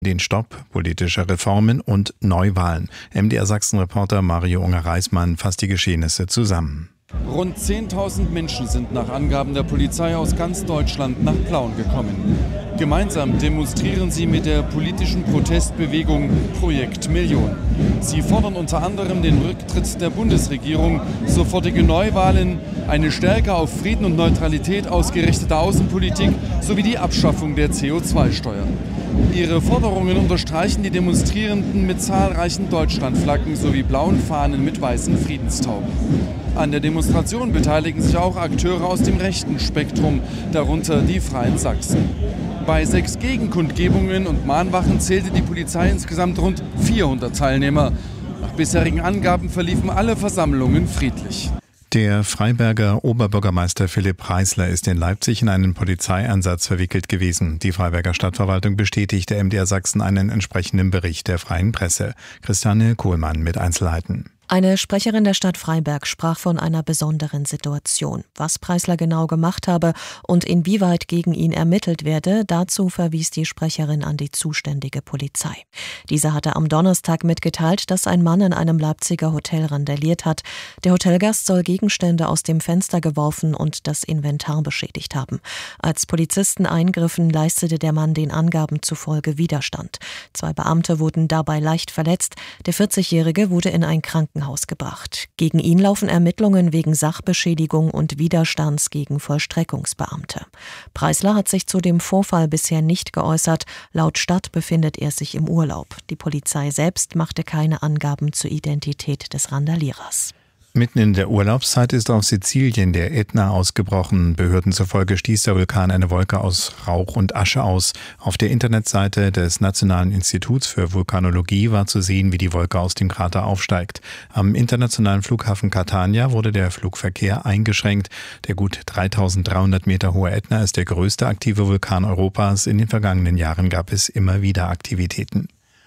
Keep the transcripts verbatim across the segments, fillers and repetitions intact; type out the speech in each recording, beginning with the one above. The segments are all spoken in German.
Den Stopp politischer Reformen und Neuwahlen. M D R Sachsen-Reporter Mario Unger-Reismann fasst die Geschehnisse zusammen. Rund zehntausend Menschen sind nach Angaben der Polizei aus ganz Deutschland nach Plauen gekommen. Gemeinsam demonstrieren sie mit der politischen Protestbewegung Projekt Million. Sie fordern unter anderem den Rücktritt der Bundesregierung, sofortige Neuwahlen, eine stärker auf Frieden und Neutralität ausgerichtete Außenpolitik sowie die Abschaffung der C O zwei Steuer. Ihre Forderungen unterstreichen die Demonstrierenden mit zahlreichen Deutschlandflaggen sowie blauen Fahnen mit weißen Friedenstauben. An der Demonstration beteiligen sich auch Akteure aus dem rechten Spektrum, darunter die Freien Sachsen. Bei sechs Gegenkundgebungen und Mahnwachen zählte die Polizei insgesamt rund vierhundert Teilnehmer. Nach bisherigen Angaben verliefen alle Versammlungen friedlich. Der Freiberger Oberbürgermeister Philipp Preisler ist in Leipzig in einen Polizeieinsatz verwickelt gewesen. Die Freiberger Stadtverwaltung bestätigte M D R Sachsen einen entsprechenden Bericht der Freien Presse. Christiane Kohlmann mit Einzelheiten. Eine Sprecherin der Stadt Freiberg sprach von einer besonderen Situation. Was Preisler genau gemacht habe und inwieweit gegen ihn ermittelt werde, dazu verwies die Sprecherin an die zuständige Polizei. Diese hatte am Donnerstag mitgeteilt, dass ein Mann in einem Leipziger Hotel randaliert hat. Der Hotelgast soll Gegenstände aus dem Fenster geworfen und das Inventar beschädigt haben. Als Polizisten eingriffen, leistete der Mann den Angaben zufolge Widerstand. Zwei Beamte wurden dabei leicht verletzt. Der vierzigjährige wurde in ein Krankenhaus gebracht. Gegen ihn laufen Ermittlungen wegen Sachbeschädigung und Widerstands gegen Vollstreckungsbeamte. Preisler hat sich zu dem Vorfall bisher nicht geäußert. Laut Stadt befindet er sich im Urlaub. Die Polizei selbst machte keine Angaben zur Identität des Randalierers. Mitten in der Urlaubszeit ist auf Sizilien der Ätna ausgebrochen. Behörden zufolge stieß der Vulkan eine Wolke aus Rauch und Asche aus. Auf der Internetseite des Nationalen Instituts für Vulkanologie war zu sehen, wie die Wolke aus dem Krater aufsteigt. Am internationalen Flughafen Catania wurde der Flugverkehr eingeschränkt. Der gut dreitausenddreihundert Meter hohe Ätna ist der größte aktive Vulkan Europas. In den vergangenen Jahren gab es immer wieder Aktivitäten.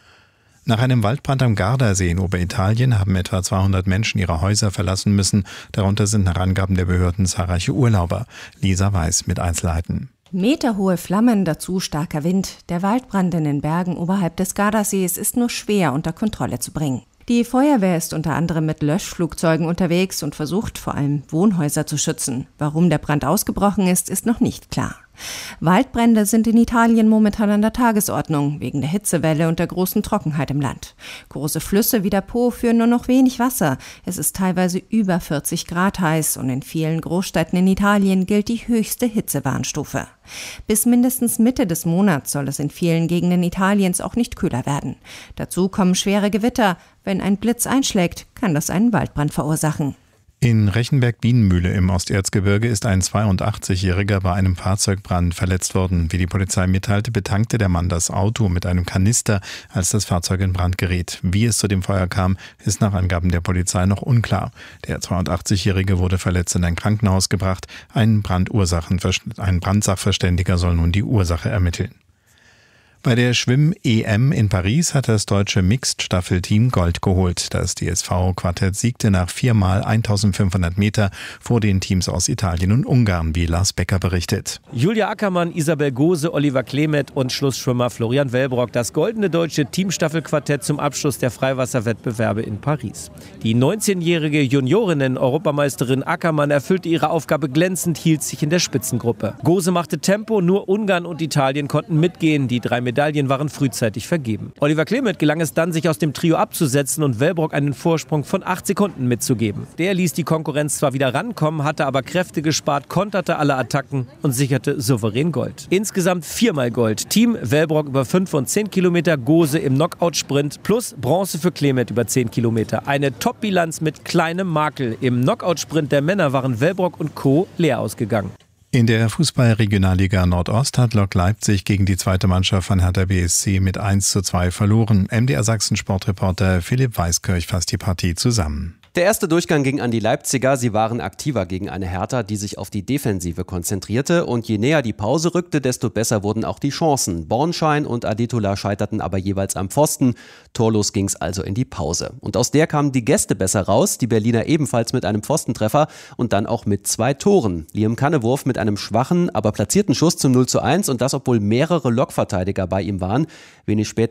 Nach einem Waldbrand am Gardasee in Oberitalien haben etwa zweihundert Menschen ihre Häuser verlassen müssen. Darunter sind nach Angaben der Behörden zahlreiche Urlauber. Lisa Weiß mit Einzelheiten. Meterhohe Flammen, dazu starker Wind. Der Waldbrand in den Bergen oberhalb des Gardasees ist nur schwer unter Kontrolle zu bringen. Die Feuerwehr ist unter anderem mit Löschflugzeugen unterwegs und versucht vor allem Wohnhäuser zu schützen. Warum der Brand ausgebrochen ist, ist noch nicht klar. Waldbrände sind in Italien momentan an der Tagesordnung, wegen der Hitzewelle und der großen Trockenheit im Land. Große Flüsse wie der Po führen nur noch wenig Wasser. Es ist teilweise über vierzig Grad heiß und in vielen Großstädten in Italien gilt die höchste Hitzewarnstufe. Bis mindestens Mitte des Monats soll es in vielen Gegenden Italiens auch nicht kühler werden. Dazu kommen schwere Gewitter. Wenn ein Blitz einschlägt, kann das einen Waldbrand verursachen. In Rechenberg-Bienenmühle im Osterzgebirge ist ein zweiundachtzigjähriger bei einem Fahrzeugbrand verletzt worden. Wie die Polizei mitteilte, betankte der Mann das Auto mit einem Kanister, als das Fahrzeug in Brand geriet. Wie es zu dem Feuer kam, ist nach Angaben der Polizei noch unklar. Der zweiundachtzigjährige wurde verletzt in ein Krankenhaus gebracht. Ein Brandursachen, ein Brandsachverständiger soll nun die Ursache ermitteln. Bei der Schwimm-E M in Paris hat das deutsche Mixed-Staffelteam Gold geholt. Das D S V-Quartett siegte nach viermal eintausendfünfhundert Meter vor den Teams aus Italien und Ungarn, wie Lars Becker berichtet. Julia Ackermann, Isabel Gose, Oliver Klemet und Schlussschwimmer Florian Wellbrock. Das goldene deutsche Teamstaffelquartett zum Abschluss der Freiwasserwettbewerbe in Paris. Die neunzehnjährige Juniorinnen-Europameisterin Ackermann erfüllte ihre Aufgabe glänzend, hielt sich in der Spitzengruppe. Gose machte Tempo, nur Ungarn und Italien konnten mitgehen. Die drei Medaillen waren frühzeitig vergeben. Oliver Klemet gelang es dann, sich aus dem Trio abzusetzen und Wellbrock einen Vorsprung von acht Sekunden mitzugeben. Der ließ die Konkurrenz zwar wieder rankommen, hatte aber Kräfte gespart, konterte alle Attacken und sicherte souverän Gold. Insgesamt viermal Gold. Team Wellbrock über fünf und zehn Kilometer, Gose im Knockout-Sprint plus Bronze für Klemet über zehn Kilometer. Eine Top-Bilanz mit kleinem Makel. Im Knockout-Sprint der Männer waren Wellbrock und Co. leer ausgegangen. In der Fußball-Regionalliga Nordost hat Lok Leipzig gegen die zweite Mannschaft von Hertha B S C mit eins zu zwei verloren. M D R Sachsen-Sportreporter Philipp Weiskirch fasst die Partie zusammen. Der erste Durchgang ging an die Leipziger. Sie waren aktiver gegen eine Hertha, die sich auf die Defensive konzentrierte. Und je näher die Pause rückte, desto besser wurden auch die Chancen. Bornschein und Adetola scheiterten aber jeweils am Pfosten. Torlos ging es also in die Pause. Und aus der kamen die Gäste besser raus. Die Berliner ebenfalls mit einem Pfostentreffer und dann auch mit zwei Toren. Liam Kannewurf mit einem schwachen, aber platzierten Schuss zum null zu eins. Und das, obwohl mehrere Lokverteidiger bei ihm waren. Wenig später